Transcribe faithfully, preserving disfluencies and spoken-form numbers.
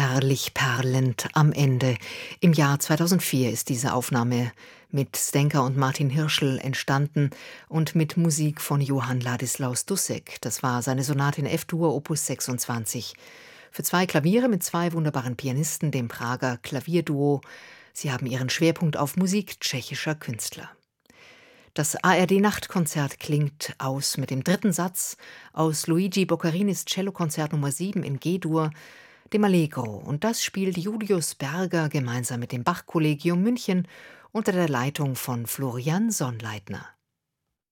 Herrlich perlend am Ende. Im Jahr zweitausendvier ist diese Aufnahme mit Zdenka und Martin Hirschl entstanden und mit Musik von Johann Ladislaus Dussek. Das war seine Sonate in F-Dur, Opus sechsundzwanzig. Für zwei Klaviere mit zwei wunderbaren Pianisten, dem Prager Klavierduo. Sie haben ihren Schwerpunkt auf Musik tschechischer Künstler. Das A R D-Nachtkonzert klingt aus mit dem dritten Satz aus Luigi Boccarinis Cellokonzert Nummer sieben in G-Dur, dem Allegro. Und das spielt Julius Berger gemeinsam mit dem Bach-Kollegium München unter der Leitung von Florian Sonnleitner.